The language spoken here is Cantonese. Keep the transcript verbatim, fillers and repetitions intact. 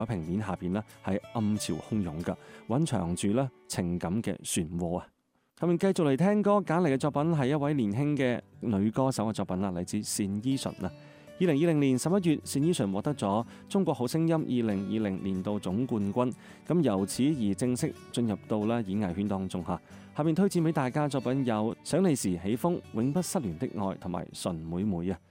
海平面下邊呢係暗潮洶湧噶，蘊藏住咧情感嘅漩渦啊！後面繼續嚟聽歌，揀嚟嘅作品係一位年輕嘅女歌手嘅作品啦，嚟自單依純啊！二零二零年十一月，單依純獲得咗中國好聲音二零二零年度總冠軍，咁由此而正式進入到咧演藝圈當中嚇。下面推薦俾大家作品有《想你時起風》、《永不失聯的愛》同埋《純妹妹》啊！